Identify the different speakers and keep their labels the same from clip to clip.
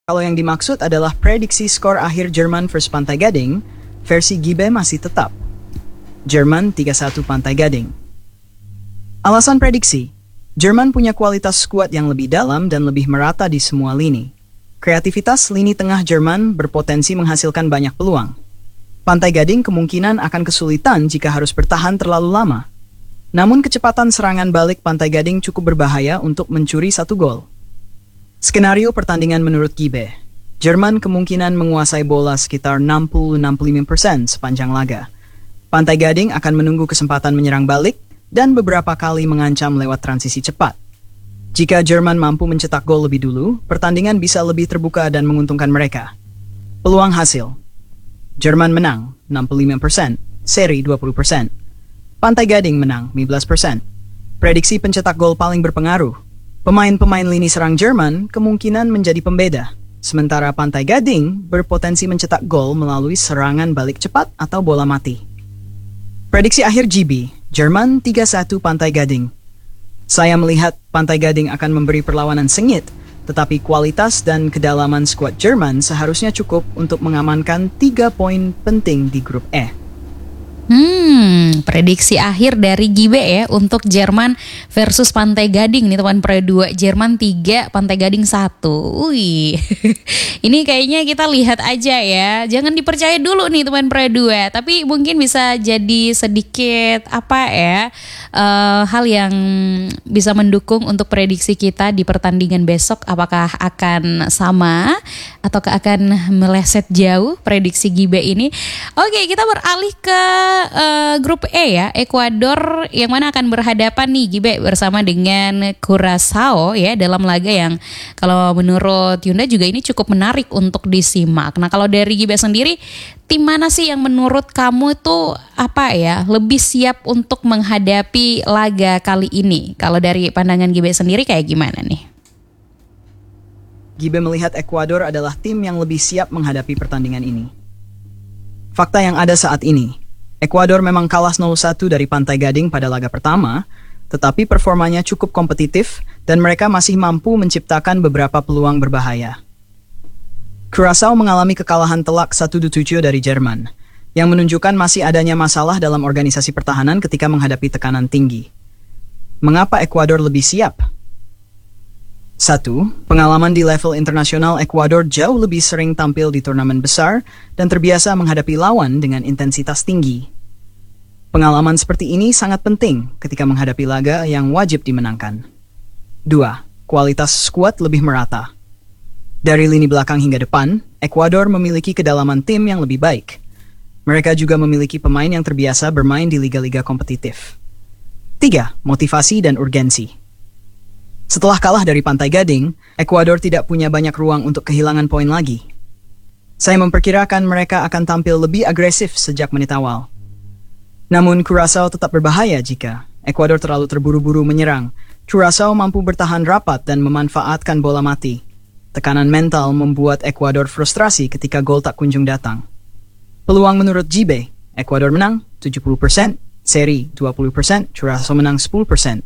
Speaker 1: Kalau yang dimaksud adalah prediksi skor akhir Jerman versus Pantai Gading, versi Gibe masih tetap. Jerman 3-1 Pantai Gading. Alasan prediksi, Jerman punya kualitas skuad yang lebih dalam dan lebih merata di semua lini. Kreativitas lini tengah Jerman berpotensi menghasilkan banyak peluang. Pantai Gading kemungkinan akan kesulitan jika harus bertahan terlalu lama. Namun kecepatan serangan balik Pantai Gading cukup berbahaya untuk mencuri 1 gol. Skenario pertandingan menurut Gibe, Jerman kemungkinan menguasai bola sekitar 60-65% sepanjang laga. Pantai Gading akan menunggu kesempatan menyerang balik dan beberapa kali mengancam lewat transisi cepat. Jika Jerman mampu mencetak gol lebih dulu, pertandingan bisa lebih terbuka dan menguntungkan mereka. Peluang hasil, Jerman menang 65%, seri 20%. Pantai Gading menang 15%. Prediksi pencetak gol paling berpengaruh. Pemain-pemain lini serang Jerman kemungkinan menjadi pembeda, sementara Pantai Gading berpotensi mencetak gol melalui serangan balik cepat atau bola mati. Prediksi akhir GB, Jerman 3-1 Pantai Gading. Saya melihat Pantai Gading akan memberi perlawanan sengit, tetapi kualitas dan kedalaman skuad Jerman seharusnya cukup untuk mengamankan 3 poin penting di grup E.
Speaker 2: Prediksi akhir dari Gibe ya untuk Jerman versus Pantai Gading nih teman Pro 2. Jerman 3, Pantai Gading 1. Wih. Ini kayaknya kita lihat aja ya. Jangan dipercaya dulu nih teman Pro 2. Tapi mungkin bisa jadi sedikit hal yang bisa mendukung untuk prediksi kita di pertandingan besok. Apakah akan sama ataukah akan meleset jauh prediksi Gibe ini? Oke, kita beralih ke grup E ya, Ekuador yang mana akan berhadapan nih Gibe bersama dengan Curaçao ya dalam laga yang kalau menurut Yunda juga ini cukup menarik untuk disimak. Nah kalau dari Gibe sendiri, tim mana sih yang menurut kamu itu lebih siap untuk menghadapi laga kali ini? Kalau dari pandangan Gibe sendiri kayak gimana nih?
Speaker 1: Gibe melihat Ekuador adalah tim yang lebih siap menghadapi pertandingan ini. Fakta yang ada saat ini, Ekuador memang kalah 0-1 dari Pantai Gading pada laga pertama, tetapi performanya cukup kompetitif dan mereka masih mampu menciptakan beberapa peluang berbahaya. Curaçao mengalami kekalahan telak 1-7 dari Jerman, yang menunjukkan masih adanya masalah dalam organisasi pertahanan ketika menghadapi tekanan tinggi. Mengapa Ekuador lebih siap? 1. Pengalaman di level internasional Ekuador jauh lebih sering tampil di turnamen besar dan terbiasa menghadapi lawan dengan intensitas tinggi. Pengalaman seperti ini sangat penting ketika menghadapi laga yang wajib dimenangkan. 2. Kualitas skuad lebih merata. Dari lini belakang hingga depan, Ekuador memiliki kedalaman tim yang lebih baik. Mereka juga memiliki pemain yang terbiasa bermain di liga-liga kompetitif. 3. Motivasi dan urgensi. Setelah kalah dari Pantai Gading, Ekuador tidak punya banyak ruang untuk kehilangan poin lagi. Saya memperkirakan mereka akan tampil lebih agresif sejak menit awal. Namun Curaçao tetap berbahaya jika Ekuador terlalu terburu-buru menyerang. Curaçao mampu bertahan rapat dan memanfaatkan bola mati. Tekanan mental membuat Ekuador frustrasi ketika gol tak kunjung datang. Peluang menurut Gibe, Ekuador menang 70%, seri 20%, Curaçao menang 10%.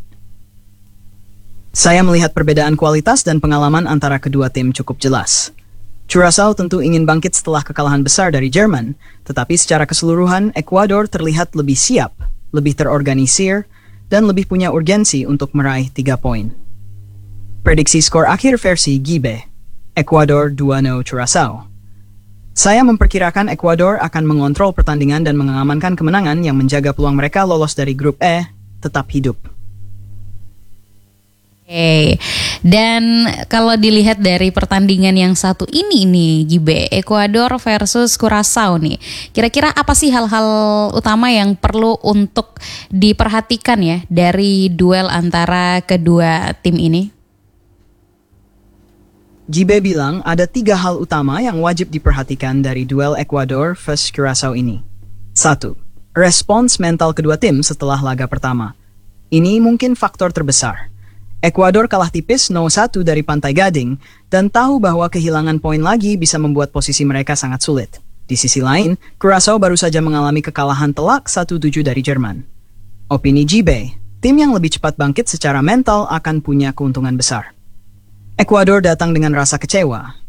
Speaker 1: Saya melihat perbedaan kualitas dan pengalaman antara kedua tim cukup jelas. Curaçao tentu ingin bangkit setelah kekalahan besar dari Jerman, tetapi secara keseluruhan Ekuador terlihat lebih siap, lebih terorganisir, dan lebih punya urgensi untuk meraih 3 poin. Prediksi skor akhir versi Gibe, Ekuador 2-0 Curaçao. Saya memperkirakan Ekuador akan mengontrol pertandingan dan mengamankan kemenangan yang menjaga peluang mereka lolos dari grup E tetap hidup.
Speaker 2: Dan kalau dilihat dari pertandingan yang satu ini nih Gibe, Ekuador versus Curaçao nih, kira-kira apa sih hal-hal utama yang perlu untuk diperhatikan ya dari duel antara kedua tim ini?
Speaker 1: Gibe bilang ada 3 hal utama yang wajib diperhatikan dari duel Ekuador versus Curaçao ini. 1. Respons mental kedua tim setelah laga pertama. Ini mungkin faktor terbesar. Ekuador kalah tipis 0-1 dari Pantai Gading dan tahu bahwa kehilangan poin lagi bisa membuat posisi mereka sangat sulit. Di sisi lain, Curaçao baru saja mengalami kekalahan telak 1-7 dari Jerman. Opini Gibe, tim yang lebih cepat bangkit secara mental akan punya keuntungan besar. Ekuador datang dengan rasa kecewa,